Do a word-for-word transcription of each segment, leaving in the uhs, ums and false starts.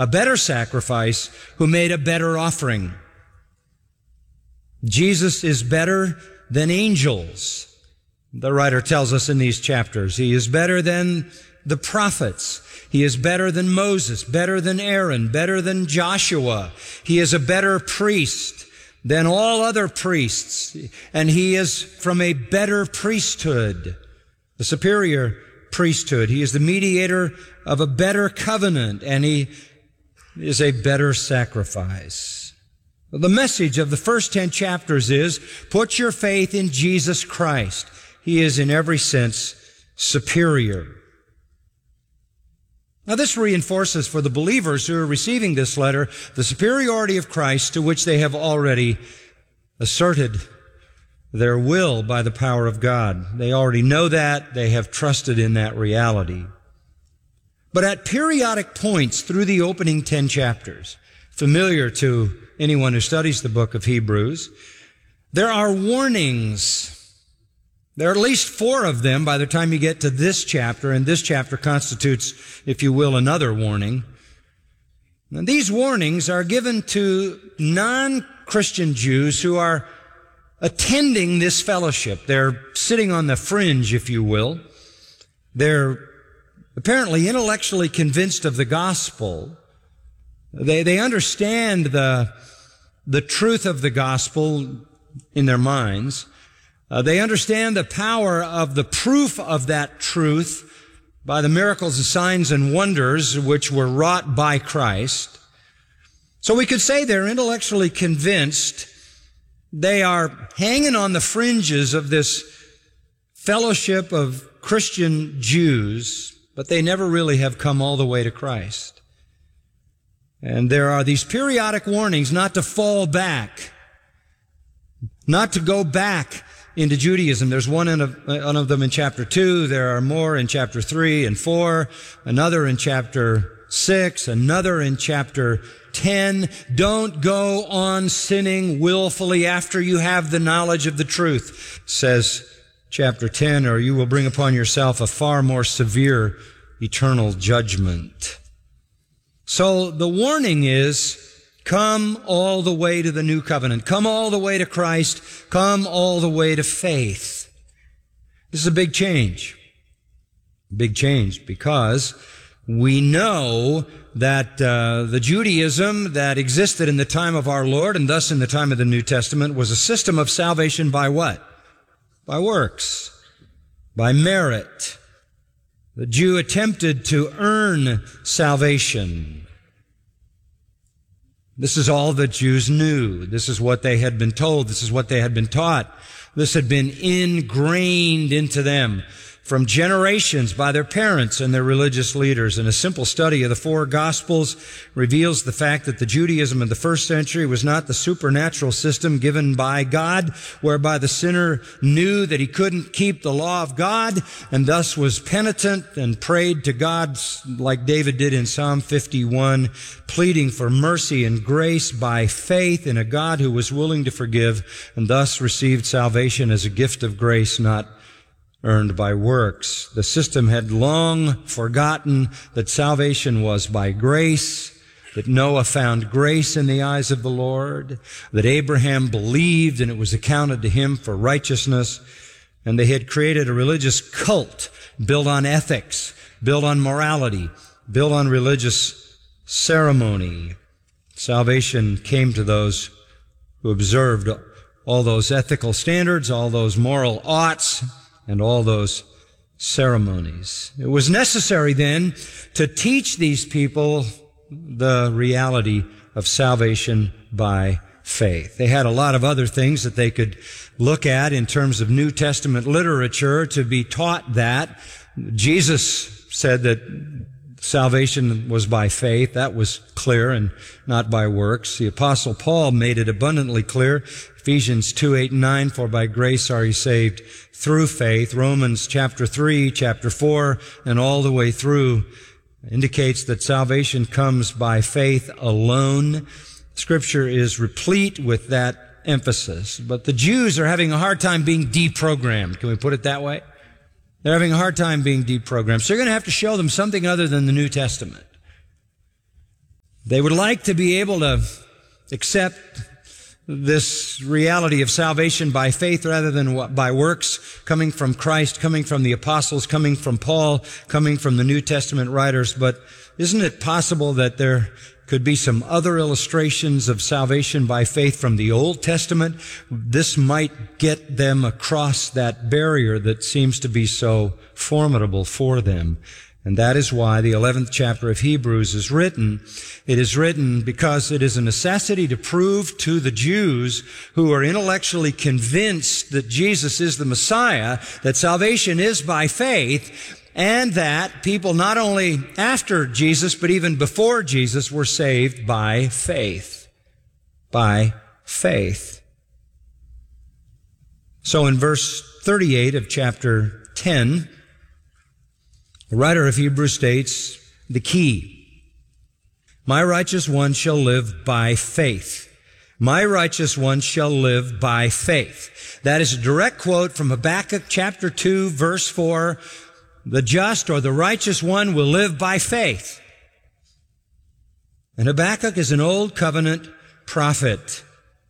a better sacrifice, who made a better offering. Jesus is better than angels. The writer tells us in these chapters, he is better than the prophets. He is better than Moses, better than Aaron, better than Joshua. He is a better priest than all other priests, and he is from a better priesthood, a superior priesthood. He is the mediator of a better covenant, and he is a better sacrifice. The message of the first ten chapters is, put your faith in Jesus Christ. He is in every sense superior. Now this reinforces for the believers who are receiving this letter the superiority of Christ, to which they have already asserted their will by the power of God. They already know that. They have trusted in that reality. But at periodic points through the opening ten chapters, familiar to anyone who studies the book of Hebrews, there are warnings. There are at least four of them by the time you get to this chapter, and this chapter constitutes, if you will, another warning. And these warnings are given to non-Christian Jews who are attending this fellowship. They're sitting on the fringe, if you will. They're apparently intellectually convinced of the gospel. They, they understand the, the truth of the gospel in their minds. Uh, they understand the power of the proof of that truth by the miracles and signs and wonders which were wrought by Christ. So we could say they're intellectually convinced. They are hanging on the fringes of this fellowship of Christian Jews, but they never really have come all the way to Christ. And there are these periodic warnings not to fall back, not to go back into Judaism. There's one, in a, one of them in chapter two. There are more in chapter three and four, another in chapter six, another in chapter ten. Don't go on sinning willfully after you have the knowledge of the truth, says chapter ten, or you will bring upon yourself a far more severe eternal judgment. So the warning is, come all the way to the new covenant. Come all the way to Christ. Come all the way to faith. This is a big change. Big change because we know that uh, the Judaism that existed in the time of our Lord, and thus in the time of the New Testament, was a system of salvation by what? By works. By merit. The Jew attempted to earn salvation. This is all that Jews knew. This is what they had been told. This is what they had been taught. This had been ingrained into them from generations by their parents and their religious leaders. And a simple study of the four Gospels reveals the fact that the Judaism of the first century was not the supernatural system given by God, whereby the sinner knew that he couldn't keep the law of God and thus was penitent and prayed to God like David did in Psalm fifty-one, pleading for mercy and grace by faith in a God who was willing to forgive, and thus received salvation as a gift of grace, not earned by works. The system had long forgotten that salvation was by grace, that Noah found grace in the eyes of the Lord, that Abraham believed and it was accounted to him for righteousness, and they had created a religious cult built on ethics, built on morality, built on religious ceremony. Salvation came to those who observed all those ethical standards, all those moral oughts, and all those ceremonies. It was necessary then to teach these people the reality of salvation by faith. They had a lot of other things that they could look at in terms of New Testament literature to be taught that. Jesus said that salvation was by faith. That was clear and not by works. The Apostle Paul made it abundantly clear. Ephesians two, eight, and nine, for by grace are ye saved through faith. Romans chapter three, chapter four, and all the way through indicates that salvation comes by faith alone. Scripture is replete with that emphasis. But the Jews are having a hard time being deprogrammed. Can we put it that way? They're having a hard time being deprogrammed. So you're going to have to show them something other than the New Testament. They would like to be able to accept this reality of salvation by faith rather than by works, coming from Christ, coming from the apostles, coming from Paul, coming from the New Testament writers. But isn't it possible that there could be some other illustrations of salvation by faith from the Old Testament? This might get them across that barrier that seems to be so formidable for them. And that is why the eleventh chapter of Hebrews is written. It is written because it is a necessity to prove to the Jews who are intellectually convinced that Jesus is the Messiah, that salvation is by faith, and that people not only after Jesus, but even before Jesus were saved by faith. By faith. So in verse thirty-eight of chapter ten, the writer of Hebrews states the key. My righteous one shall live by faith. My righteous one shall live by faith. That is a direct quote from Habakkuk chapter two, verse four. The just or the righteous one will live by faith. And Habakkuk is an old covenant prophet.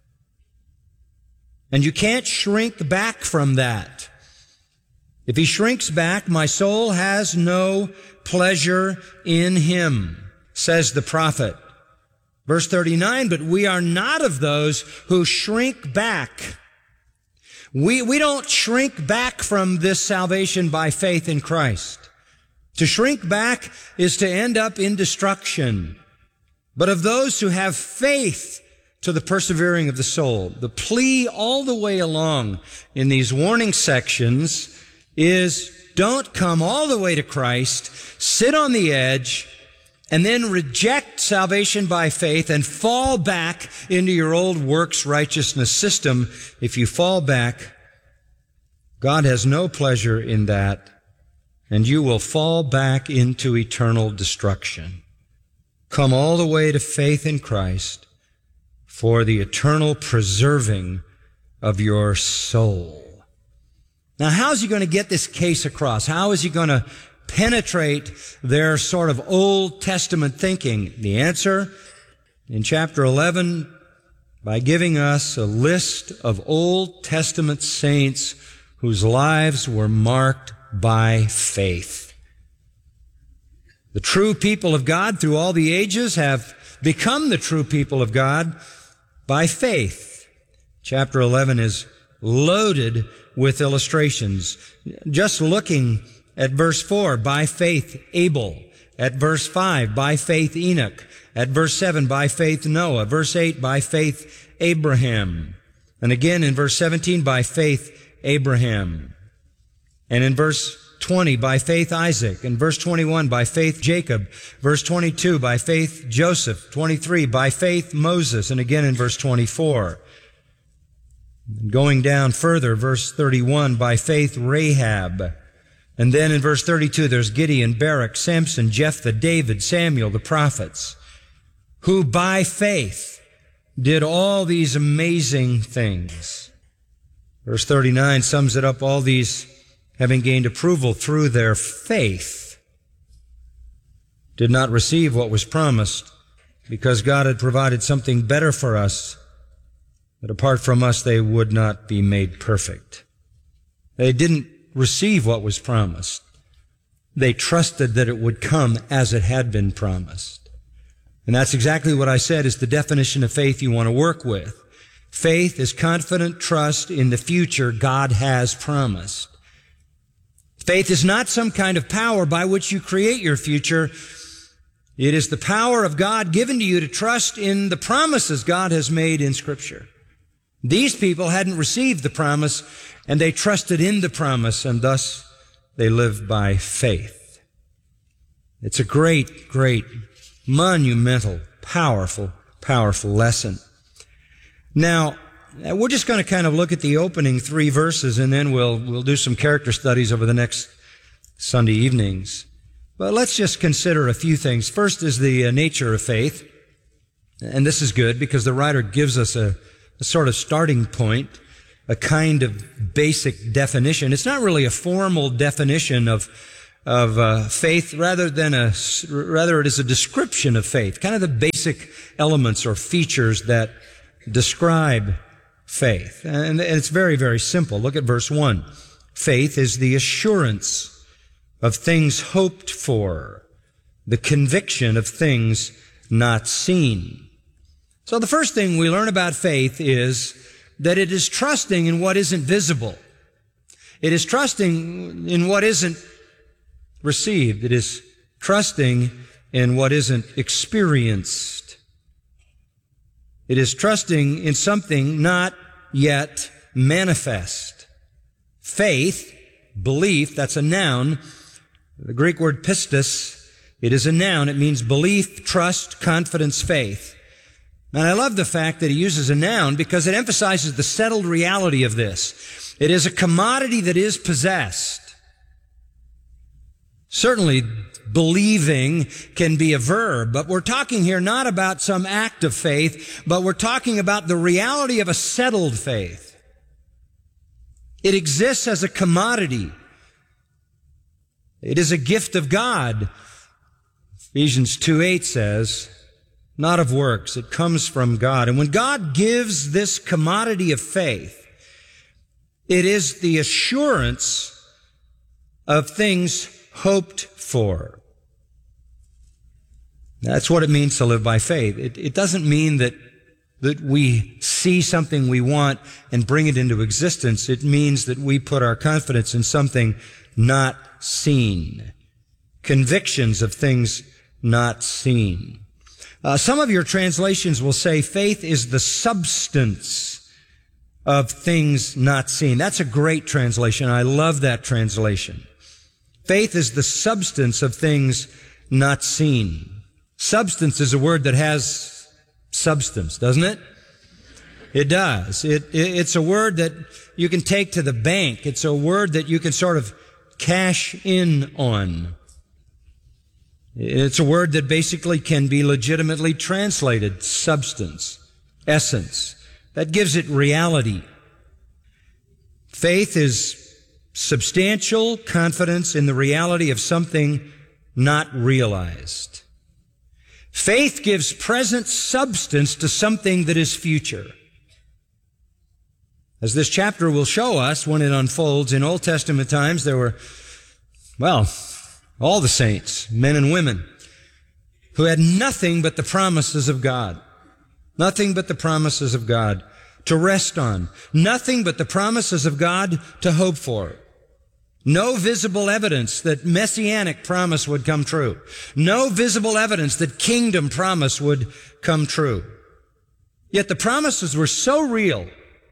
And you can't shrink back from that. If he shrinks back, my soul has no pleasure in him, says the prophet. Verse thirty-nine, but we are not of those who shrink back. We, we don't shrink back from this salvation by faith in Christ. To shrink back is to end up in destruction. But of those who have faith to the persevering of the soul, the plea all the way along in these warning sections is don't come all the way to Christ, sit on the edge, and then reject salvation by faith and fall back into your old works righteousness system. If you fall back, God has no pleasure in that, and you will fall back into eternal destruction. Come all the way to faith in Christ for the eternal preserving of your soul. Now, how's he going to get this case across? How is he going to penetrate their sort of Old Testament thinking? The answer in chapter eleven, by giving us a list of Old Testament saints whose lives were marked by faith. The true people of God through all the ages have become the true people of God by faith. Chapter eleven is loaded with illustrations. Just looking at verse four, by faith Abel. At verse five, by faith Enoch. At verse seven, by faith Noah. Verse eight, by faith Abraham. And again in verse seventeen, by faith Abraham. And in verse twenty, by faith Isaac. In verse twenty-one, by faith Jacob. Verse twenty-two, by faith Joseph. twenty-three, by faith Moses. And again in verse twenty-four. Going down further, verse thirty-one, by faith Rahab. And then in verse thirty-two, there's Gideon, Barak, Samson, Jephthah, David, Samuel, the prophets, who by faith did all these amazing things. Verse thirty-nine sums it up, all these having gained approval through their faith did not receive what was promised because God had provided something better for us, that apart from us they would not be made perfect. They didn't receive what was promised. They trusted that it would come as it had been promised. And that's exactly what I said is the definition of faith you want to work with. Faith is confident trust in the future God has promised. Faith is not some kind of power by which you create your future. It is the power of God given to you to trust in the promises God has made in Scripture. These people hadn't received the promise, and they trusted in the promise, and thus they lived by faith. It's a great, great, monumental, powerful, powerful lesson. Now, we're just going to kind of look at the opening three verses, and then we'll we'll do some character studies over the next Sunday evenings. But let's just consider a few things. First is the uh, nature of faith, and this is good because the writer gives us a a sort of starting point, a kind of basic definition. It's not really a formal definition of, of uh, faith rather than a, rather it is a description of faith, kind of the basic elements or features that describe faith. And, and it's very, very simple. Look at verse one. Faith is the assurance of things hoped for, the conviction of things not seen. So the first thing we learn about faith is that it is trusting in what isn't visible. It is trusting in what isn't received. It is trusting in what isn't experienced. It is trusting in something not yet manifest. Faith, belief, that's a noun. The Greek word pistis, it is a noun. It means belief, trust, confidence, faith. And I love the fact that he uses a noun because it emphasizes the settled reality of this. It is a commodity that is possessed. Certainly, believing can be a verb, but we're talking here not about some act of faith, but we're talking about the reality of a settled faith. It exists as a commodity. It is a gift of God. Ephesians two eight says, not of works, it comes from God. And when God gives this commodity of faith, it is the assurance of things hoped for. That's what it means to live by faith. It, it doesn't mean that, that we see something we want and bring it into existence. It means that we put our confidence in something not seen. Convictions of things not seen. Uh, some of your translations will say faith is the substance of things not seen. That's a great translation. I love that translation. Faith is the substance of things not seen. Substance is a word that has substance, doesn't it? It does. It, it, it's a word that you can take to the bank. It's a word that you can sort of cash in on. It's a word that basically can be legitimately translated substance, essence. That gives it reality. Faith is substantial confidence in the reality of something not realized. Faith gives present substance to something that is future. As this chapter will show us when it unfolds, in Old Testament times there were, well, all the saints, men and women, who had nothing but the promises of God. Nothing but the promises of God to rest on. Nothing but the promises of God to hope for. No visible evidence that messianic promise would come true. No visible evidence that kingdom promise would come true. Yet the promises were so real,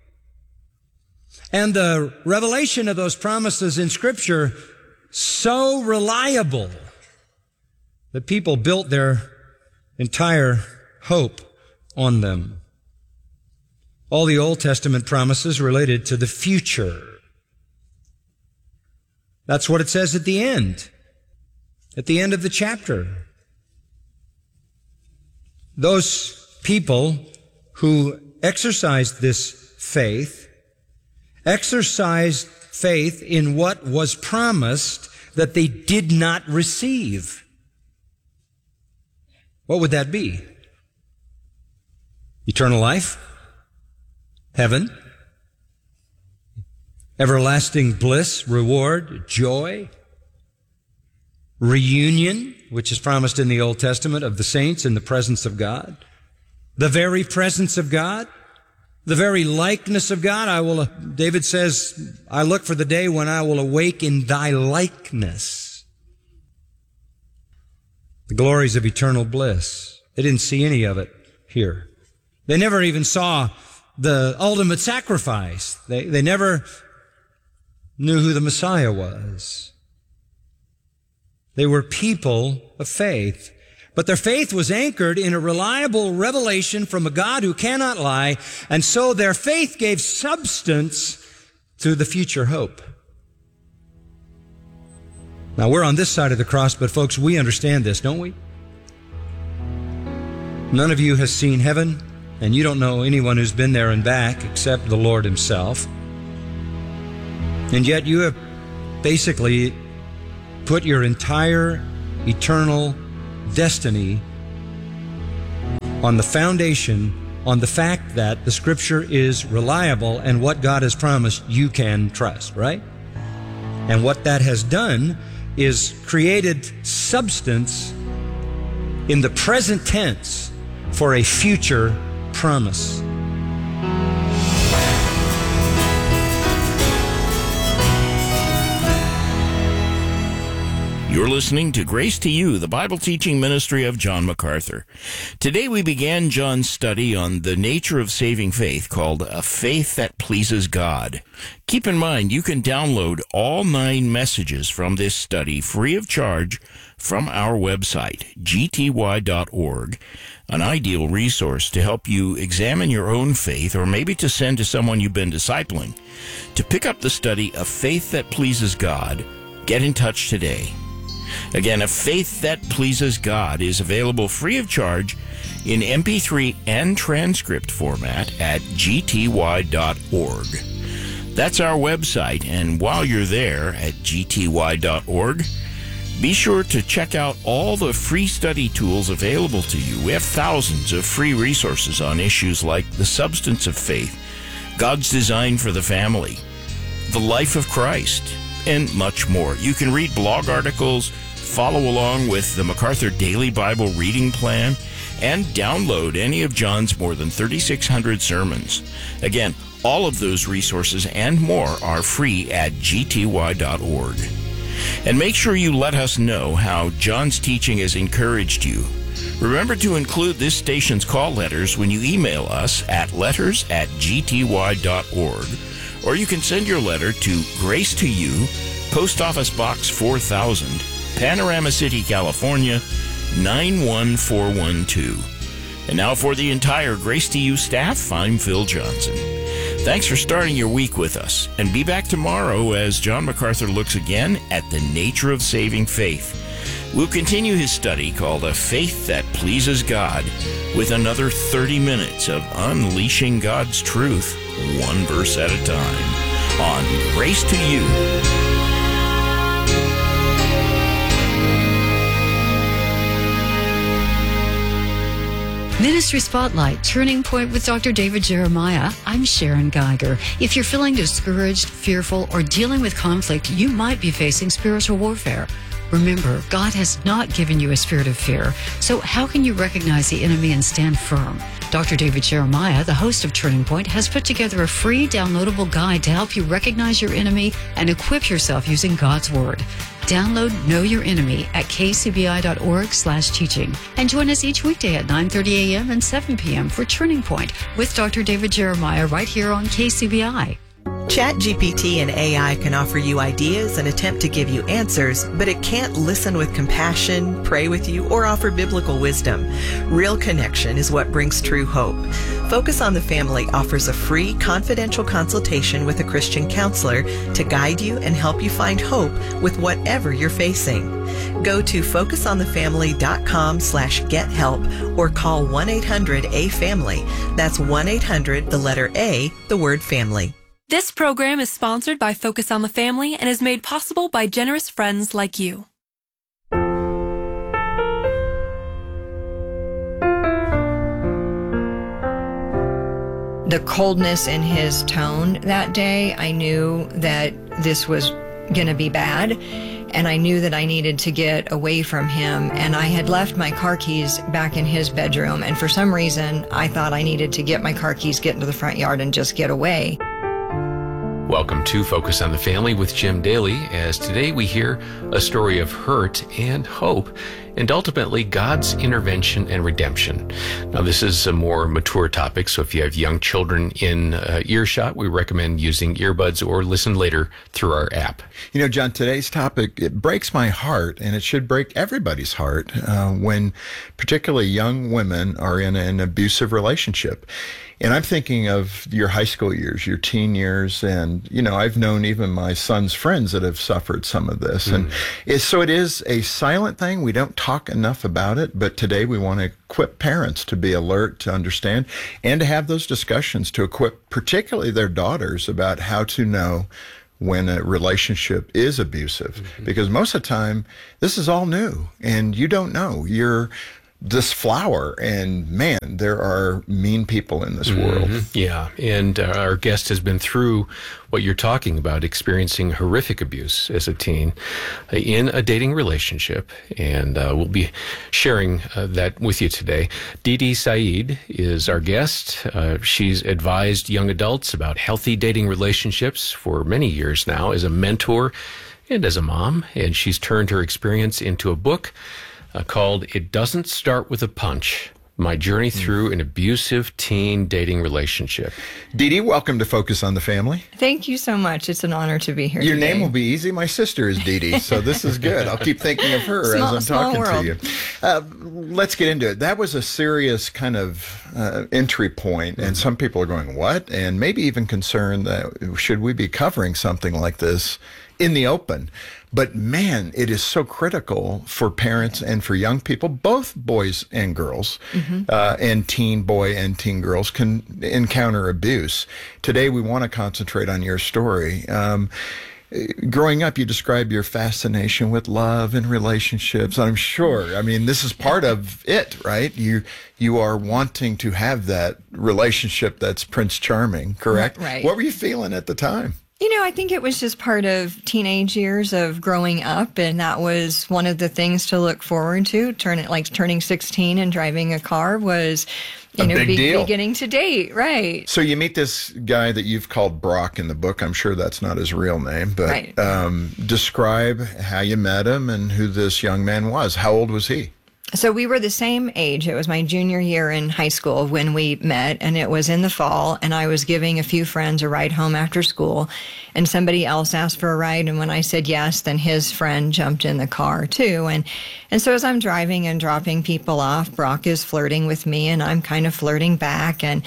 and the revelation of those promises in Scripture so reliable, that people built their entire hope on them. All the Old Testament promises related to the future. That's what it says at the end, at the end of the chapter. Those people who exercised this faith, exercised faith in what was promised that they did not receive. What would that be? Eternal life? Heaven? Everlasting bliss, reward, joy, reunion, which is promised in the Old Testament of the saints in the presence of God, the very presence of God, the very likeness of God. I will, David says, I look for the day when I will awake in thy likeness. The glories of eternal bliss. They didn't see any of it here. They never even saw the ultimate sacrifice. They, they never knew who the Messiah was. They were people of faith. But their faith was anchored in a reliable revelation from a God who cannot lie, and so their faith gave substance to the future hope. Now, we're on this side of the cross, but folks, we understand this, don't we? None of you has seen heaven, and you don't know anyone who's been there and back except the Lord Himself. And yet you have basically put your entire eternal destiny on the foundation, on the fact that the Scripture is reliable and what God has promised you can trust, right? And what that has done is created substance in the present tense for a future promise. You're listening to Grace to You, the Bible teaching ministry of John MacArthur. Today we began John's study on the nature of saving faith, called A Faith That Pleases God. Keep in mind, you can download all nine messages from this study free of charge from our website, g t y dot org, an ideal resource to help you examine your own faith, or maybe to send to someone you've been discipling. To pick up the study A Faith That Pleases God, get in touch today. Again, A Faith That Pleases God is available free of charge in M P three and transcript format at g t y dot org. That's our website, and while you're there at g t y dot org, be sure to check out all the free study tools available to you. We have thousands of free resources on issues like the substance of faith, God's design for the family, the life of Christ, and much more. You can read blog articles, follow along with the MacArthur Daily Bible Reading Plan, and download any of John's more than thirty-six hundred sermons. Again, all of those resources and more are free at g t y dot org. And make sure you let us know how John's teaching has encouraged you. Remember to include this station's call letters when you email us at letters at g t y dot org. Or you can send your letter to Grace to You, Post Office Box four thousand, Panorama City, California, nine one four one two. And now for the entire Grace to You staff, I'm Phil Johnson. Thanks for starting your week with us, and be back tomorrow as John MacArthur looks again at the nature of saving faith. We'll continue his study called A Faith That Pleases God with another thirty minutes of unleashing God's truth, one verse at a time, on Grace to You. Ministry Spotlight, Turning Point with Doctor David Jeremiah. I'm Sharon Geiger. If you're feeling discouraged, fearful, or dealing with conflict, you might be facing spiritual warfare. Remember, God has not given you a spirit of fear. So how can you recognize the enemy and stand firm? Doctor David Jeremiah, the host of Turning Point, has put together a free downloadable guide to help you recognize your enemy and equip yourself using God's Word. Download Know Your Enemy at k c b i dot org slash teaching. And join us each weekday at nine thirty a.m. and seven p.m. for Turning Point with Doctor David Jeremiah right here on K C B I. ChatGPT and A I can offer you ideas and attempt to give you answers, but it can't listen with compassion, pray with you, or offer biblical wisdom. Real connection is what brings true hope. Focus on the Family offers a free, confidential consultation with a Christian counselor to guide you and help you find hope with whatever you're facing. Go to focus on the family dot com slash get help or call one eight hundred A family. That's one eight hundred, the letter A, the word family. This program is sponsored by Focus on the Family and is made possible by generous friends like you. The coldness in his tone that day, I knew that this was going to be bad, and I knew that I needed to get away from him. And I had left my car keys back in his bedroom, and for some reason, I thought I needed to get my car keys, get into the front yard, and just get away. Welcome to Focus on the Family with Jim Daly, as today we hear a story of hurt and hope, and ultimately God's intervention and redemption. Now, this is a more mature topic, so if you have young children in uh, earshot, we recommend using earbuds or listen later through our app. You know, John, today's topic, it breaks my heart, and it should break everybody's heart uh, when particularly young women are in an abusive relationship. And I'm thinking of your high school years, your teen years, and, you know, I've known even my son's friends that have suffered some of this. Mm. And it's, so it is a silent thing. We don't talk enough about it, but today we want to equip parents to be alert, to understand, and to have those discussions to equip particularly their daughters about how to know when a relationship is abusive, mm-hmm. because most of the time this is all new and you don't know. You're this flower, and man, there are mean people in this mm-hmm. world. Yeah, and uh, our guest has been through what you're talking about, experiencing horrific abuse as a teen uh, in a dating relationship, and uh, we'll be sharing uh, that with you today. Didi Saeed is our guest. Uh, she's advised young adults about healthy dating relationships for many years now as a mentor and as a mom, and she's turned her experience into a book Uh, called It Doesn't Start With a Punch, My Journey Through an Abusive Teen Dating Relationship. Didi, welcome to Focus on the Family. Thank you so much. It's an honor to be here Your today. name will be easy. My sister is Didi, so this is good. I'll keep thinking of her small, as I'm talking world. to you. Uh, let's get into it. That was a serious kind of uh, entry point, and some people are going, what? And maybe even concerned that should we be covering something like this in the open? But man, it is so critical for parents and for young people, both boys and girls, mm-hmm. uh, and teen boy and teen girls can encounter abuse. Today, we want to concentrate on your story. Um, growing up, you described your fascination with love and relationships. I'm sure. I mean, this is part of it, right? You you are wanting to have that relationship that's Prince Charming, correct? Right. What were you feeling at the time? You know, I think it was just part of teenage years of growing up, and that was one of the things to look forward to. Turning like turning sixteen and driving a car was, you a know, big be, deal. beginning to date, right? So you meet this guy that you've called Brock in the book. I'm sure that's not his real name, but right. um, describe how you met him and who this young man was. How old was he? So we were the same age. It was my junior year in high school when we met, and it was in the fall, and I was giving a few friends a ride home after school, and somebody else asked for a ride, and when I said yes, then his friend jumped in the car too. And and so as I'm driving and dropping people off, Brock is flirting with me, and I'm kind of flirting back. And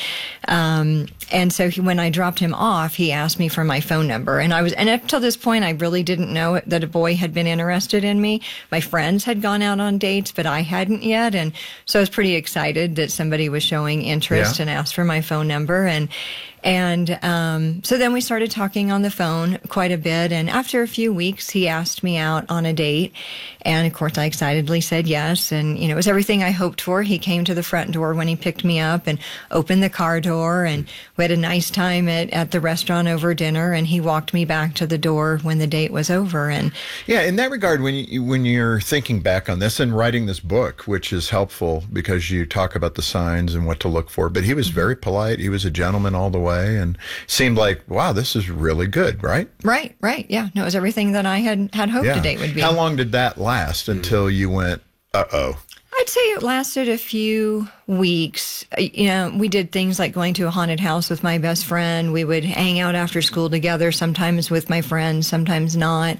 um, and so he, when I dropped him off, he asked me for my phone number, and I was and up till this point, I really didn't know that a boy had been interested in me. My friends had gone out on dates, but I hadn't yet, and so I was pretty excited that somebody was showing interest yeah. and asked for my phone number. And And um, so then we started talking on the phone quite a bit. And after a few weeks, he asked me out on a date. And of course, I excitedly said yes. And, you know, it was everything I hoped for. He came to the front door when he picked me up and opened the car door. And we had a nice time at, at the restaurant over dinner. And he walked me back to the door when the date was over. And yeah, in that regard, when you, when you're thinking back on this and writing this book, which is helpful because you talk about the signs and what to look for, but he was very polite. He was a gentleman all the way. And seemed like, wow, this is really good, right? Right, right. Yeah. No, it was everything that I had, had hoped yeah. a date would be. How long did that last until you went, uh-oh? I'd say it lasted a few weeks. You know, we did things like going to a haunted house with my best friend. We would hang out after school together, sometimes with my friends, sometimes not.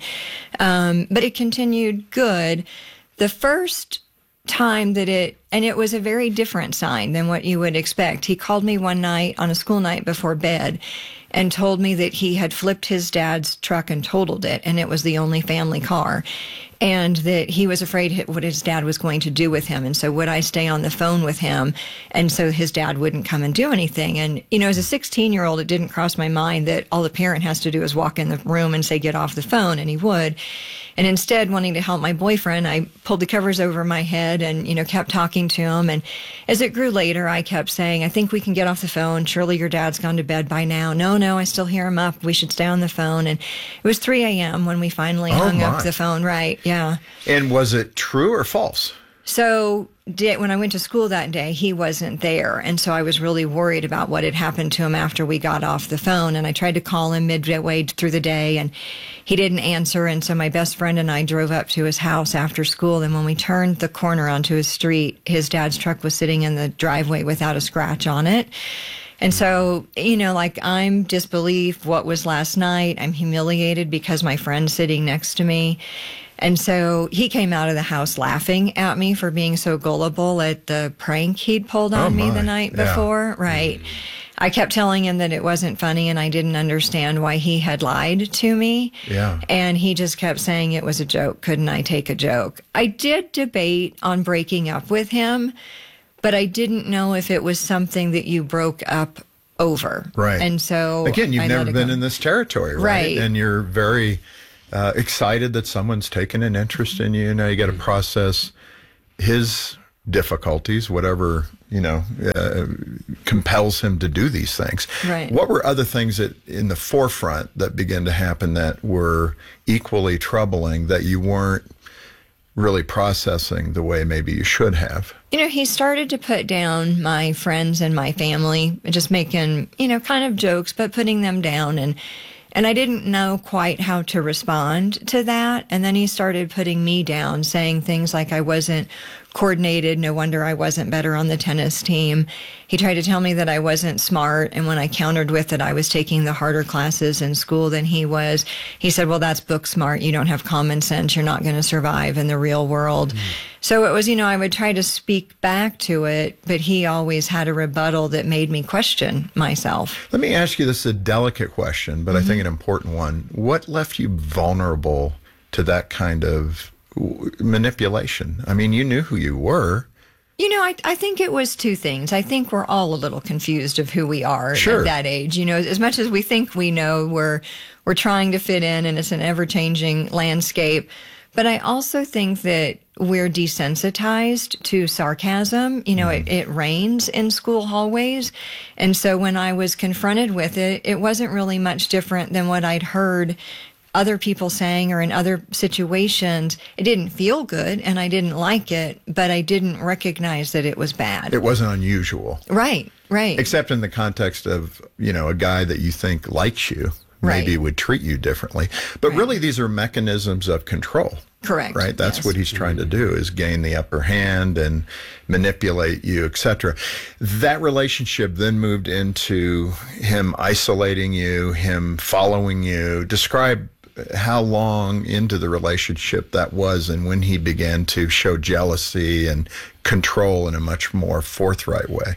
Um, but it continued good. The first time that it, and it was a very different sign than what you would expect. He called me one night on a school night before bed and told me that he had flipped his dad's truck and totaled it, and it was the only family car, and that he was afraid what his dad was going to do with him. And so would I stay on the phone with him, and so his dad wouldn't come and do anything. And, you know, as a sixteen-year-old, it didn't cross my mind that all the parent has to do is walk in the room and say, get off the phone, and he would. And instead, wanting to help my boyfriend, I pulled the covers over my head and, you know, kept talking to him. And as it grew later, I kept saying, I think we can get off the phone. Surely your dad's gone to bed by now. No, no, I still hear him up. We should stay on the phone. And it was three a.m. when we finally oh hung my. up the phone. Right. Yeah. And was it true or false? So did, when I went to school that day, he wasn't there. And so I was really worried about what had happened to him after we got off the phone. And I tried to call him midway through the day, and he didn't answer. And so my best friend and I drove up to his house after school. And when we turned the corner onto his street, his dad's truck was sitting in the driveway without a scratch on it. And so, you know, like, I'm disbelief. What was last night? I'm humiliated because my friend's sitting next to me. And so he came out of the house laughing at me for being so gullible at the prank he'd pulled on oh me my. the night yeah. before. Right. Mm. I kept telling him that it wasn't funny, and I didn't understand why he had lied to me. Yeah. And he just kept saying it was a joke. Couldn't I take a joke? I did debate on breaking up with him, but I didn't know if it was something that you broke up over. Right. And so again, you've I never let it been go. in this territory, right? Right. And you're very uh, excited that someone's taken an interest in you. Now you got to process his difficulties, whatever, you know, uh, compels him to do these things. Right. What were other things that in the forefront that began to happen that were equally troubling that you weren't really processing the way maybe you should have? You know, he started to put down my friends and my family, just making, you know, kind of jokes, but putting them down. And and I didn't know quite how to respond to that. And then he started putting me down, saying things like I wasn't coordinated. No wonder I wasn't better on the tennis team. He tried to tell me that I wasn't smart. And when I countered with that I was taking the harder classes in school than he was, he said, well, that's book smart. You don't have common sense. You're not going to survive in the real world. Mm-hmm. So it was, you know, I would try to speak back to it, but he always had a rebuttal that made me question myself. Let me ask you, this is a delicate question, but mm-hmm. I think an important one. What left you vulnerable to that kind of manipulation? I mean, you knew who you were. You know, I, I think it was two things. I think we're all a little confused of who we are sure. at that age. You know, as much as we think we know, we're we're trying to fit in, and it's an ever-changing landscape. But I also think that we're desensitized to sarcasm. You know, mm. it, it rains in school hallways. And so when I was confronted with it, it wasn't really much different than what I'd heard other people saying or in other situations. It didn't feel good and I didn't like it, but I didn't recognize that it was bad. It wasn't unusual. Right, right. Except in the context of, you know, a guy that you think likes you. Maybe right. would treat you differently. But right. really, these are mechanisms of control. Correct. Right? That's yes. what he's trying to do, is gain the upper hand and manipulate you, et cetera. That relationship then moved into him isolating you, him following you. Describe how long into the relationship that was and when he began to show jealousy and control in a much more forthright way.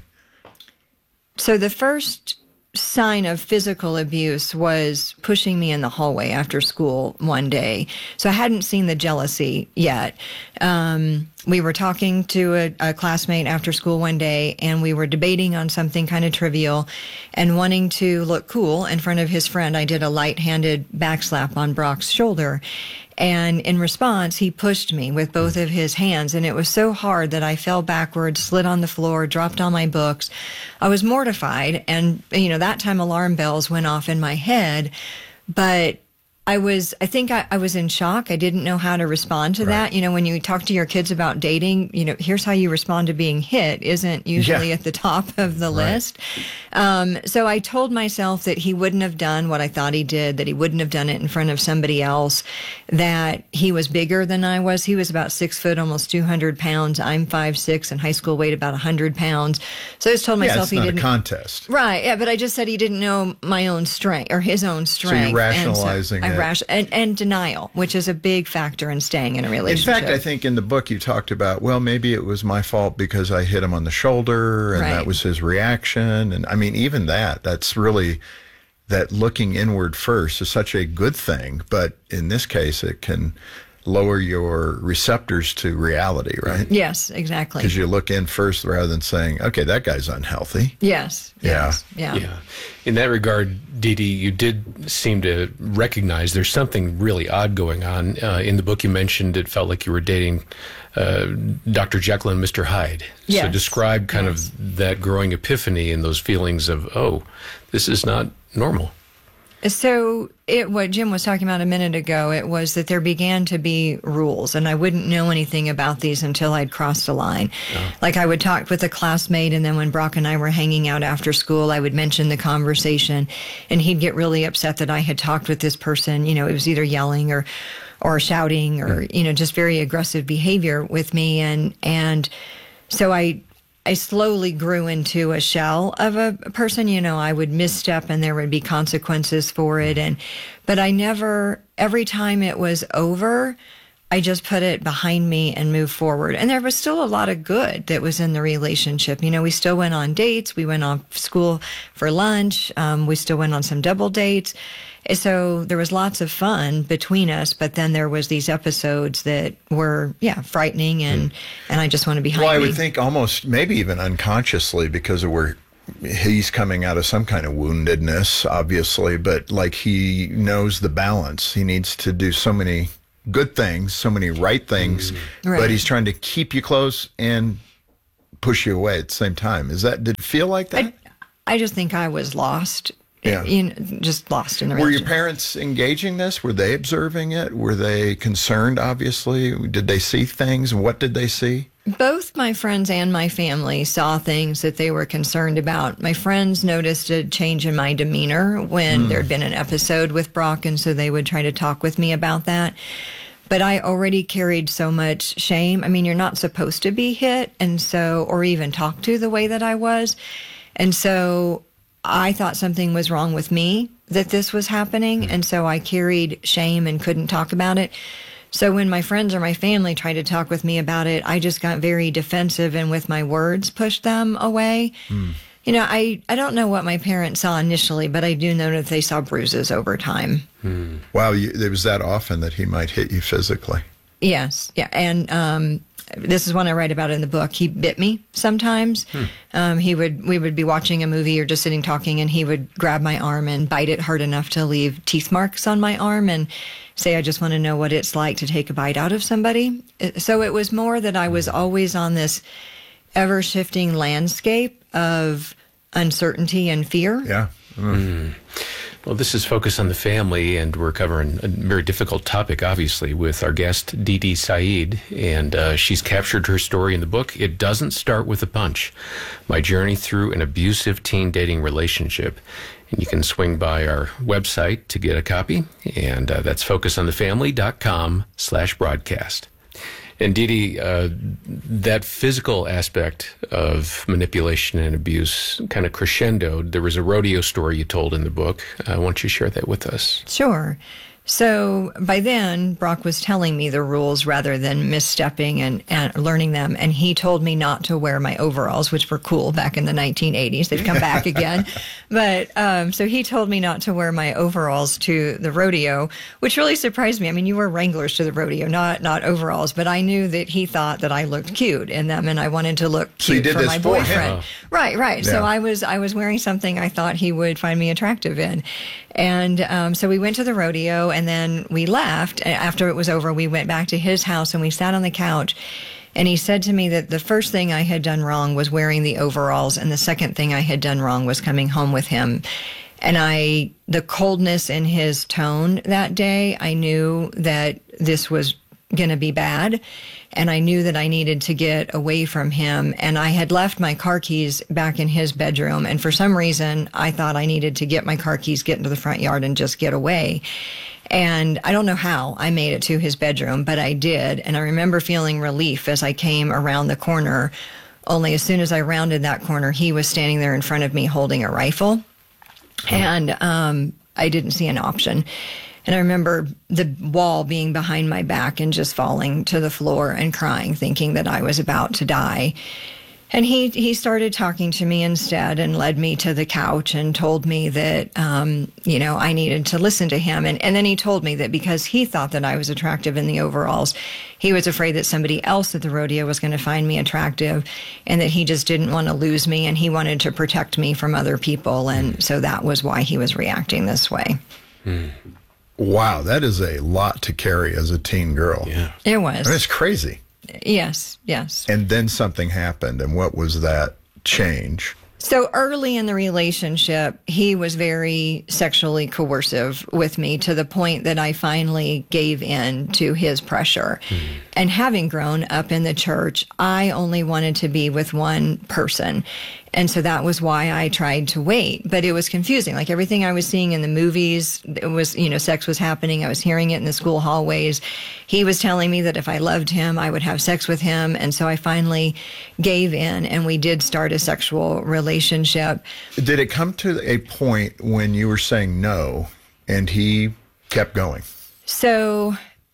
So the first sign of physical abuse was pushing me in the hallway after school one day. So I hadn't seen the jealousy yet. Um, we were talking to a, a classmate after school one day, and we were debating on something kind of trivial, and wanting to look cool in front of his friend, I did a light-handed backslap on Brock's shoulder. And in response, he pushed me with both of his hands, and it was so hard that I fell backwards, slid on the floor, dropped all my books. I was mortified, and, you know, that time alarm bells went off in my head, but I was, I think I, I was in shock. I didn't know how to respond to right. that. You know, when you talk to your kids about dating, you know, here's how you respond to being hit isn't usually yeah. at the top of the right. list. Um, so I told myself that he wouldn't have done what I thought he did, that he wouldn't have done it in front of somebody else, that he was bigger than I was. He was about six foot, almost two hundred pounds. I'm five six, in high school weighed about one hundred pounds. So I just told myself yeah, it's he not didn't. a contest. Right. Yeah. But I just said he didn't know my own strength or his own strength. So you're rationalizing and so it. Rash- and, and denial, which is a big factor in staying in a relationship. In fact, I think in the book you talked about, well, maybe it was my fault because I hit him on the shoulder and right. that was his reaction. And I mean, even that, that's really, that looking inward first is such a good thing. But in this case, it can lower your receptors to reality, right? Yes, exactly. Because you look in first rather than saying, okay, that guy's unhealthy. Yes. Yeah. Yes, yeah. Yeah. In that regard, Dee Dee, you did seem to recognize there's something really odd going on. Uh, in the book, you mentioned it felt like you were dating uh, Doctor Jekyll and Mister Hyde. Yes. So describe kind yes. of that growing epiphany and those feelings of, oh, this is not normal. So it, what Jim was talking about a minute ago, it was that there began to be rules, and I wouldn't know anything about these until I'd crossed a line. Oh. Like I would talk with a classmate, and then when Brock and I were hanging out after school, I would mention the conversation, and he'd get really upset that I had talked with this person. You know, it was either yelling or or shouting or, mm. you know, just very aggressive behavior with me. And, and so I... I slowly grew into a shell of a person. You know, I would misstep and there would be consequences for it. And, but I never, every time it was over, I just put it behind me and moved forward. And there was still a lot of good that was in the relationship. You know, we still went on dates. We went on school for lunch. Um, we still went on some double dates. So there was lots of fun between us, but then there was these episodes that were, yeah, frightening, and, mm. and I just want to be behind Well, I me. would think almost, maybe even unconsciously, because we're he's coming out of some kind of woundedness, obviously, but like he knows the balance. He needs to do so many good things, so many right things, mm. right. but he's trying to keep you close and push you away at the same time. Is that, did it feel like that? I, I just think I was lost. Yeah. You know, just lost in the Were your parents engaging this? Were they observing it? Were they concerned, obviously? Did they see things? What did they see? Both my friends and my family saw things that they were concerned about. My friends noticed a change in my demeanor when mm. there'd been an episode with Brock, and so they would try to talk with me about that. But I already carried so much shame. I mean, you're not supposed to be hit, and so, or even talked to the way that I was. And so I thought something was wrong with me, that this was happening, mm. and so I carried shame and couldn't talk about it. So when my friends or my family tried to talk with me about it, I just got very defensive and with my words pushed them away. Mm. You know, I, I don't know what my parents saw initially, but I do know that they saw bruises over time. Mm. Wow, you, it was that often that he might hit you physically. Yes, yeah, and um, this is one I write about in the book. He bit me sometimes. Hmm. Um, he would, we would be watching a movie or just sitting talking, and he would grab my arm and bite it hard enough to leave teeth marks on my arm and say, I just want to know what it's like to take a bite out of somebody. So it was more that I was always on this ever-shifting landscape of uncertainty and fear. Yeah. Mm. Mm. Well, this is Focus on the Family, and we're covering a very difficult topic, obviously, with our guest, Didi Saeed, and uh, she's captured her story in the book, It Doesn't Start with a Punch, My Journey Through an Abusive Teen Dating Relationship. And you can swing by our website to get a copy, and uh, that's focusonthefamily.com slash broadcast. And Didi, uh, that physical aspect of manipulation and abuse kind of crescendoed. There was a rodeo story you told in the book. Uh, why don't you share that with us? Sure. So by then, Brock was telling me the rules rather than misstepping and, and learning them. And he told me not to wear my overalls, which were cool back in the nineteen eighties. They've come back again. But um, so he told me not to wear my overalls to the rodeo, which really surprised me. I mean, you wear Wranglers to the rodeo, not not overalls. But I knew that he thought that I looked cute in them, and I wanted to look cute so for my for boyfriend. Him. Right, right. Yeah. So I was I was wearing something I thought he would find me attractive in. And um, so we went to the rodeo, and then we left. After it was over, we went back to his house, and we sat on the couch. And he said to me that the first thing I had done wrong was wearing the overalls, and the second thing I had done wrong was coming home with him. And I, the coldness in his tone that day, I knew that this was going to be bad. And I knew that I needed to get away from him. And I had left my car keys back in his bedroom. And for some reason, I thought I needed to get my car keys, get into the front yard, and just get away. And I don't know how I made it to his bedroom, but I did. And I remember feeling relief as I came around the corner. Only as soon as I rounded that corner, he was standing there in front of me holding a rifle. And um, I didn't see an option. And I remember the wall being behind my back and just falling to the floor and crying, thinking that I was about to die. And he, he started talking to me instead and led me to the couch and told me that, um, you know, I needed to listen to him. And, and then he told me that because he thought that I was attractive in the overalls, he was afraid that somebody else at the rodeo was going to find me attractive, and that he just didn't want to lose me, and he wanted to protect me from other people. And so that was why he was reacting this way. Mm. Wow, that is a lot to carry as a teen girl. Yeah. It was. I mean, it's crazy. Yes, yes. And then something happened, and what was that change? So early in the relationship, he was very sexually coercive with me to the point that I finally gave in to his pressure. Mm-hmm. And having grown up in the church, I only wanted to be with one person. And so that was why I tried to wait. But it was confusing. Like everything I was seeing in the movies, it was, you know, sex was happening. I was hearing it in the school hallways. He was telling me that if I loved him, I would have sex with him. And so I finally gave in, and we did start a sexual relationship. Did it come to a point when you were saying no and he kept going? So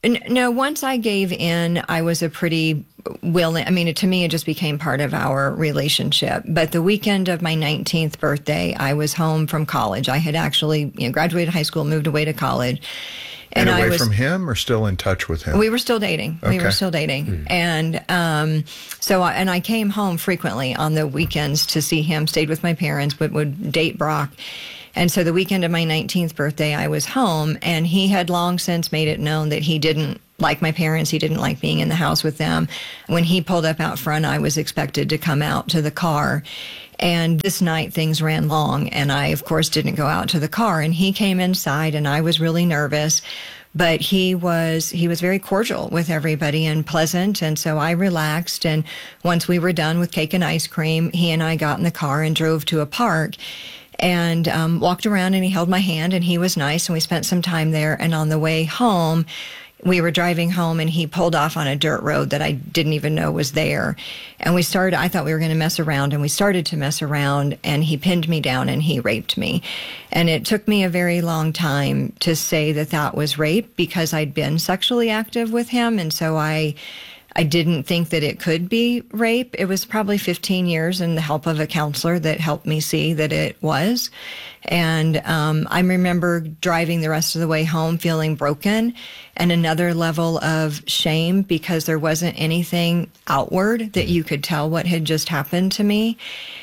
N- No, once I gave in, I was a pretty willing, I mean, to me, it just became part of our relationship. But the weekend of my nineteenth birthday, I was home from college. I had actually, you know, graduated high school, moved away to college. And, and away I was, from him, or still in touch with him? We were still dating. Okay. We were still dating. Mm. And um, so, I, and I came home frequently on the weekends to see him, stayed with my parents, but would date Brock. And so the weekend of my nineteenth birthday, I was home, and he had long since made it known that he didn't like my parents. He didn't like being in the house with them. When he pulled up out front, I was expected to come out to the car. And this night things ran long, and I, of course, didn't go out to the car. And he came inside, and I was really nervous. But he was he was very cordial with everybody and pleasant, and so I relaxed. And once we were done with cake and ice cream, he and I got in the car and drove to a park and um, walked around, and he held my hand, and he was nice, and we spent some time there. And on the way home, we were driving home, and he pulled off on a dirt road that I didn't even know was there. And we started, I thought we were going to mess around, and we started to mess around, and he pinned me down and he raped me. And it took me a very long time to say that that was rape, because I'd been sexually active with him. And so I, I didn't think that it could be rape. It was probably fifteen years and the help of a counselor that helped me see that it was. And um, I remember driving the rest of the way home feeling broken and another level of shame, because there wasn't anything outward that you could tell what had just happened to me.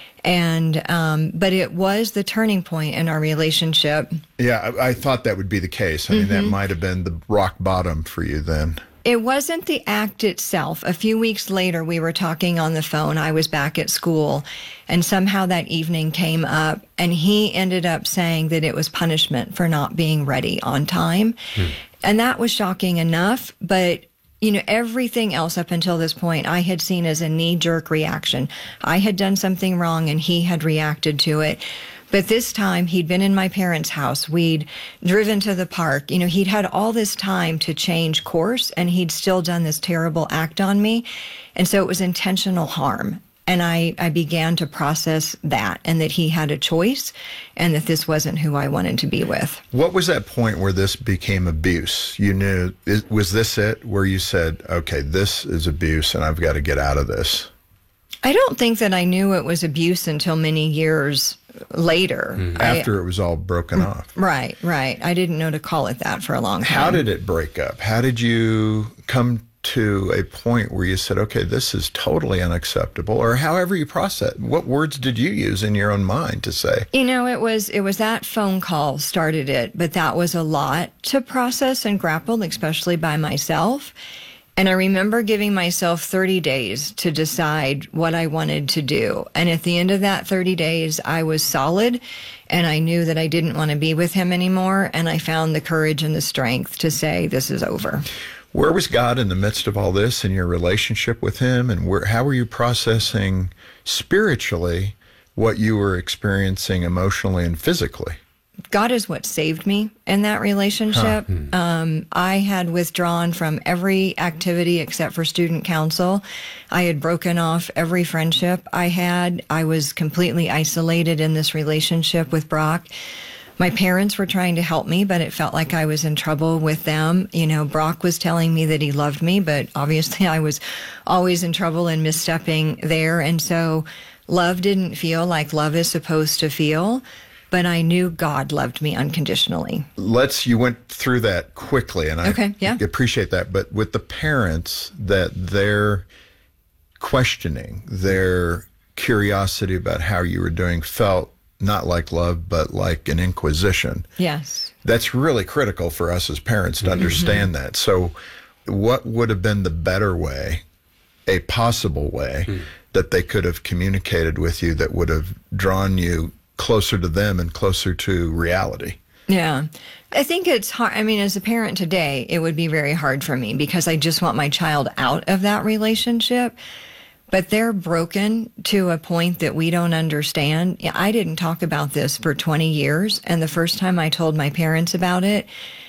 And, um, but it was the turning point in our relationship. Yeah, I, I thought that would be the case. I mean, mm-hmm. that might have been the rock bottom for you then. It wasn't the act itself. A few weeks later, we were talking on the phone. I was back at school, and somehow that evening came up, and he ended up saying that it was punishment for not being ready on time. Hmm. And that was shocking enough, but you know, everything else up until this point I had seen as a knee-jerk reaction. I had done something wrong, and he had reacted to it. But this time, he'd been in my parents' house. We'd driven to the park. You know, he'd had all this time to change course, and he'd still done this terrible act on me. And so it was intentional harm. And I, I began to process that, and that he had a choice, and that this wasn't who I wanted to be with. What was that point where this became abuse? You knew, was this it, where you said, okay, this is abuse, and I've got to get out of this? I don't think that I knew it was abuse until many years later. Mm. After I, it was all broken off. Right, right. I didn't know to call it that for a long time. How did it break up? How did you come to a point where you said, okay, this is totally unacceptable, or however you process it? What words did you use in your own mind to say? You know, it was it was that phone call started it, but that was a lot to process and grapple, especially by myself. And I remember giving myself thirty days to decide what I wanted to do. And at the end of that thirty days, I was solid, and I knew that I didn't want to be with him anymore. And I found the courage and the strength to say, this is over. Where was God in the midst of all this in your relationship with him? And where, how were you processing spiritually what you were experiencing emotionally and physically? God is what saved me in that relationship. Huh. Um, I had withdrawn from every activity except for student council. I had broken off every friendship I had. I was completely isolated in this relationship with Brock. My parents were trying to help me, but it felt like I was in trouble with them. You know, Brock was telling me that he loved me, but obviously I was always in trouble and misstepping there. And so love didn't feel like love is supposed to feel. But I knew God loved me unconditionally. Let's, you went through that quickly, and I okay, yeah. appreciate that. But with the parents, that their questioning, their curiosity about how you were doing felt not like love, but like an inquisition. Yes. That's really critical for us as parents to understand mm-hmm. that. So what would have been the better way, a possible way, mm. that they could have communicated with you that would have drawn you closer to them and closer to reality? Yeah. I think it's hard. I mean, as a parent today, it would be very hard for me because I just want my child out of that relationship. But they're broken to a point that we don't understand. I didn't talk about this for twenty years. And the first time I told my parents about it,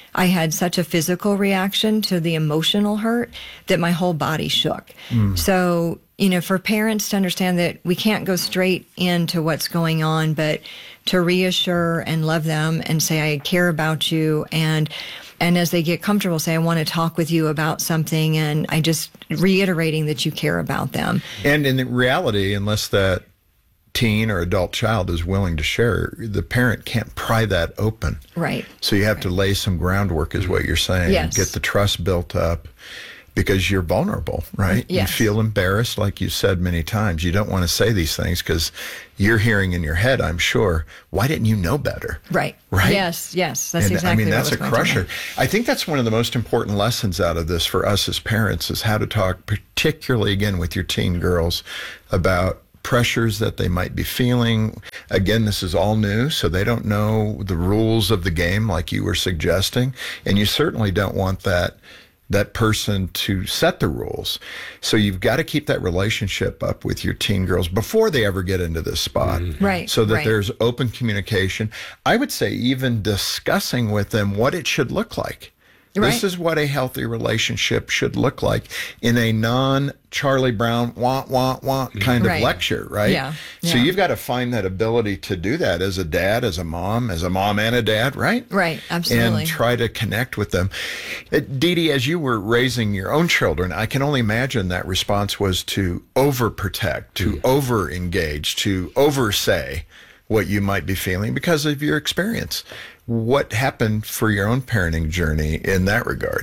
I had such a physical reaction to the emotional hurt that my whole body shook. Mm. So, you know, for parents to understand that we can't go straight into what's going on, but to reassure and love them and say, I care about you. And And as they get comfortable, say, I want to talk with you about something. And I just reiterating that you care about them. And in reality, unless that teen or adult child is willing to share, the parent can't pry that open. Right. So you have right. to lay some groundwork is what you're saying. Yes. Get the trust built up because you're vulnerable, right? Yes. You feel embarrassed, like you said many times. You don't want to say these things because you're hearing in your head, I'm sure, why didn't you know better? Right. Right. Yes. Yes. That's and, exactly I mean, what that's was a going crusher. through I think that's one of the most important lessons out of this for us as parents is how to talk, particularly again with your teen girls, about pressures that they might be feeling. Again, this is all new, so they don't know the rules of the game like you were suggesting. And you certainly don't want that that person to set the rules. So you've got to keep that relationship up with your teen girls before they ever get into this spot. Mm-hmm. Right. So that right. there's open communication. I would say even discussing with them what it should look like. Right. This is what a healthy relationship should look like in a non-Charlie Brown, wah, wah, wah kind right. of lecture, right? Yeah. So yeah. you've got to find that ability to do that as a dad, as a mom, as a mom and a dad, right? Right, absolutely. And try to connect with them. Uh, Dee Dee, as you were raising your own children, I can only imagine that response was to overprotect, to mm. over-engage, to over-say what you might be feeling because of your experience. What happened for your own parenting journey in that regard?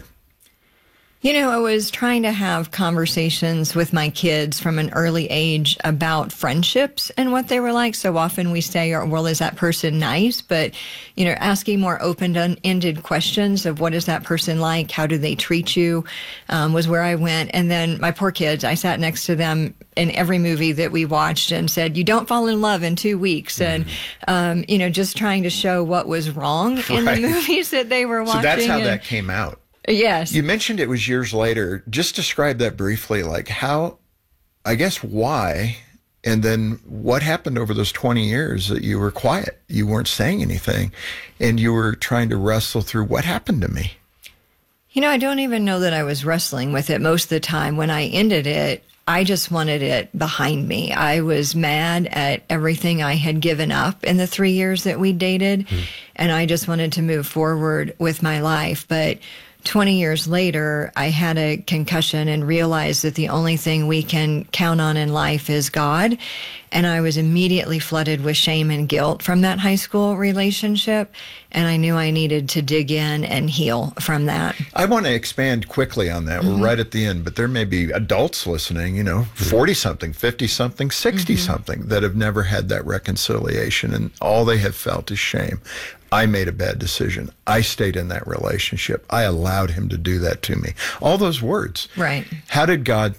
You know, I was trying to have conversations with my kids from an early age about friendships and what they were like. So often we say, well, is that person nice? But, you know, asking more open-ended questions of what is that person like? How do they treat you? Um, was where I went. And then my poor kids, I sat next to them in every movie that we watched and said, you don't fall in love in two weeks. Mm-hmm. And, um, you know, just trying to show what was wrong in right. the movies that they were watching. So that's how and, that came out. Yes. You mentioned it was years later. Just describe that briefly, like how, I guess, why, and then what happened over those twenty years that you were quiet, you weren't saying anything, and you were trying to wrestle through what happened to me. You know, I don't even know that I was wrestling with it most of the time. When I ended it, I just wanted it behind me. I was mad at everything I had given up in the three years that we dated, mm. and I just wanted to move forward with my life. But twenty years later, I had a concussion and realized that the only thing we can count on in life is God. And I was immediately flooded with shame and guilt from that high school relationship. And I knew I needed to dig in and heal from that. I want to expand quickly on that. Mm-hmm. We're right at the end, but there may be adults listening, you know, forty-something, fifty-something, sixty-something mm-hmm. that have never had that reconciliation. And all they have felt is shame. I made a bad decision. I stayed in that relationship. I allowed him to do that to me. All those words. Right. How did God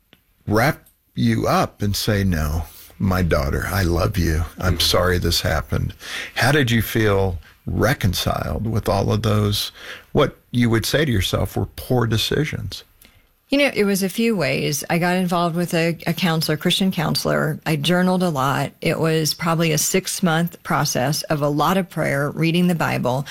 wrap you up and say, no, my daughter, I love you. I'm sorry this happened. How did you feel reconciled with all of those, what you would say to yourself were poor decisions? You know, it was a few ways. I got involved with a, a counselor, Christian counselor. I journaled a lot. It was probably a six-month process of a lot of prayer, reading the Bible.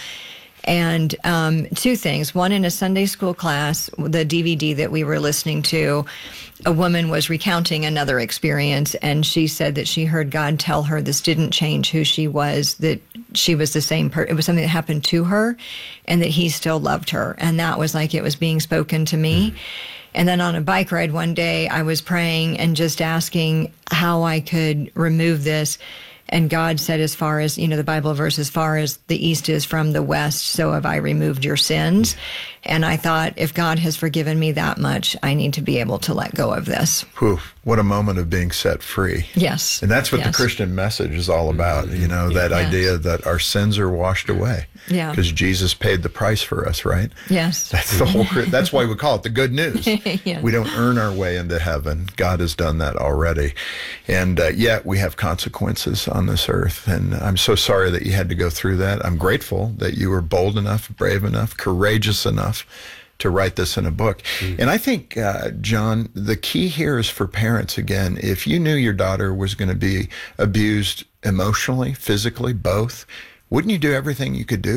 And um, two things. One, in a Sunday school class, the D V D that we were listening to, a woman was recounting another experience, and she said that she heard God tell her this didn't change who she was, that she was the same person. It was something that happened to her, and that he still loved her. And that was like it was being spoken to me. Mm. And then on a bike ride one day, I was praying and just asking how I could remove this. And God said, as far as, you know, the Bible verse, as far as the east is from the west, so have I removed your sins. And I thought, if God has forgiven me that much, I need to be able to let go of this. Whew, what a moment of being set free. Yes. And that's what yes. the Christian message is all about, you know, that yes. idea that our sins are washed away. Yeah. Because Jesus paid the price for us, right? Yes. That's the whole, that's why we call it the good news. Yeah. We don't earn our way into heaven. God has done that already. And uh, yet we have consequences on this earth. And I'm so sorry that you had to go through that. I'm grateful that you were bold enough, brave enough, courageous enough to write this in a book. Mm. And I think, uh, John, the key here is for parents, again, if you knew your daughter was going to be abused emotionally, physically, both, wouldn't you do everything you could do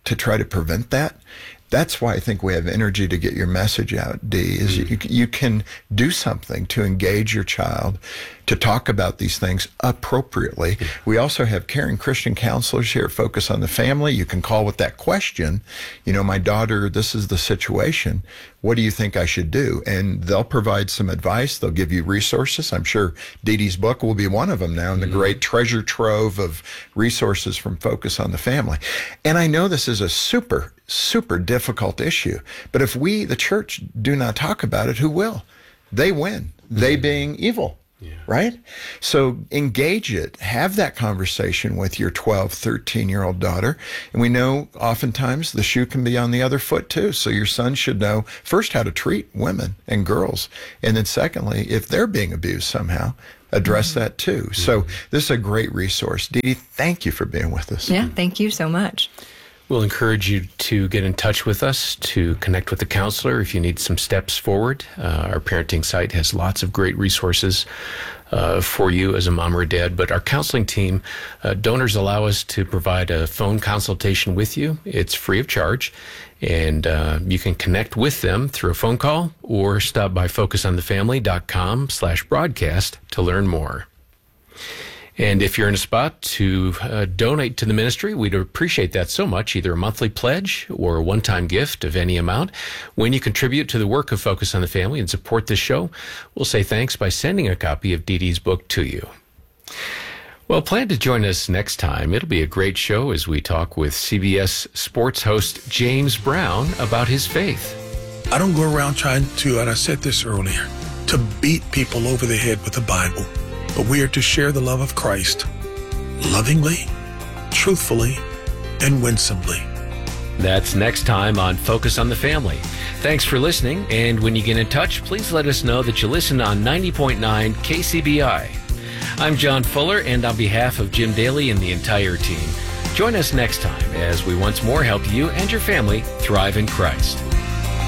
to try to prevent that. That's why I think we have energy to get your message out, D, is mm. you, you can do something to engage your child, to talk about these things appropriately. Yeah. We also have caring Christian counselors here at Focus on the Family. You can call with that question. You know, my daughter, this is the situation. What do you think I should do? And they'll provide some advice. They'll give you resources. I'm sure Dee Dee's book will be one of them now in the mm. great treasure trove of resources from Focus on the Family. And I know this is a super, super difficult issue. But if we, the church, do not talk about it, who will? They win. They being evil. Yeah. Right? So engage it. Have that conversation with your twelve, thirteen-year-old daughter. And we know oftentimes the shoe can be on the other foot too. So your son should know first how to treat women and girls. And then secondly, if they're being abused somehow, address mm-hmm. that too. Mm-hmm. So this is a great resource. Dee Dee, thank you for being with us. Yeah, thank you so much. We'll encourage you to get in touch with us, to connect with the counselor if you need some steps forward. Uh, our parenting site has lots of great resources uh, for you as a mom or a dad. But our counseling team, uh, donors allow us to provide a phone consultation with you. It's free of charge. And uh, you can connect with them through a phone call or stop by focus on the family dot com slash broadcast to learn more. And if you're in a spot to uh, donate to the ministry, we'd appreciate that so much, either a monthly pledge or a one-time gift of any amount. When you contribute to the work of Focus on the Family and support this show, we'll say thanks by sending a copy of Dee Dee's book to you. Well, plan to join us next time. It'll be a great show as we talk with C B S sports host James Brown about his faith. I don't go around trying to, and I said this earlier, to beat people over the head with the Bible. But we are to share the love of Christ lovingly, truthfully, and winsomely. That's next time on Focus on the Family. Thanks for listening, and when you get in touch, please let us know that you listen on ninety point nine K C B I. I'm John Fuller, and on behalf of Jim Daly and the entire team, join us next time as we once more help you and your family thrive in Christ.